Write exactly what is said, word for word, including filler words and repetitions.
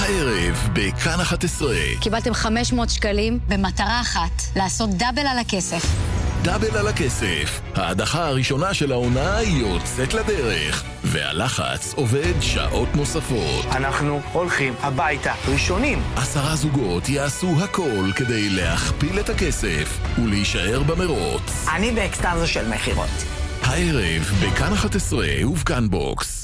הערב בכאן אחת עשרה. קיבלתם חמש מאות שקלים במטרה אחת, לעשות דאבל על הכסף. דאבל על הכסף. ההדחה הראשונה של העונה יוצאת לדרך, והלחץ עובד שעות נוספות. אנחנו הולכים הביתה ראשונים. עשרה זוגות יעשו הכל כדי להכפיל את הכסף ולהישאר במרוץ. אני באקסטאזה של מחירות. הערב בכאן אחת עשרה ובכאן בוקס.